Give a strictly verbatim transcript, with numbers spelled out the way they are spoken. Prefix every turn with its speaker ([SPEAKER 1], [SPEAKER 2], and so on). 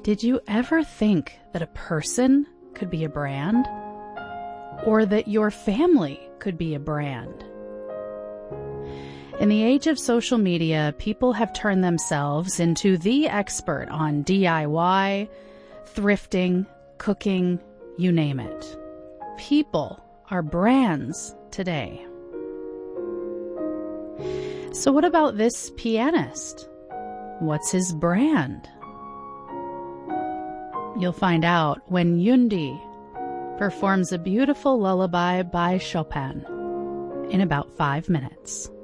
[SPEAKER 1] Did you ever think that a person could be a brand? Or that your family could be a brand? In the age of social media, people have turned themselves into the expert on D I Y, thrifting, cooking, you name it. People are brands today. So what about this pianist? What's his brand? You'll find out when Yundi performs a beautiful lullaby by Chopin in about five minutes.